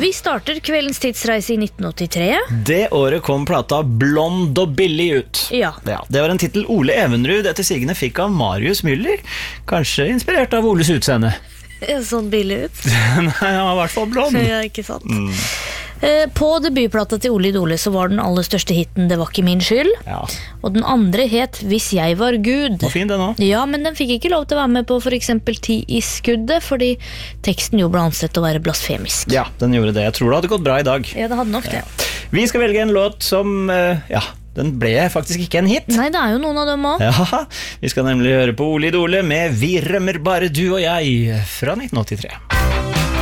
Vi starter kveldens tidsreise i 1983. Det året kom plata Blond og Billig ut. Ja. Det var en titel Ole Evenrud etter sigende fikk av Marius Müller. Kanskje inspirert av Oles utseende. Sånn billig ut. Nei, han var i hvert fall blond. Ja, ikke sant. På debutplata til Ole Idole så var den aller største hitten Det var ikke min skyld. Ja. Og den andre het Hvis jeg var Gud. Var fin den også. Ja, men den fikk ikke lov til å være med på for eksempel 10 i skuddet, fordi teksten jo ble ansett å være blasfemisk. Ja, den gjorde det. Jeg tror det hadde gått bra i dag. Ja, det hadde nok det. Vi skal velge en låt som, den ble faktisk ikke en hit. Nei, det er jo noen av dem også. Ja, vi skal nemlig høre på Ole Idole med Vi rømmer bare du og jeg fra 1983.